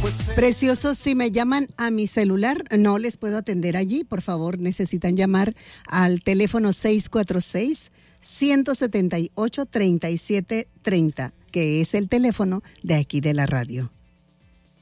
Preciosos, si me llaman a mi celular, no les puedo atender allí. Por favor, necesitan llamar al teléfono 646-178-3730, que es el teléfono de aquí de la radio.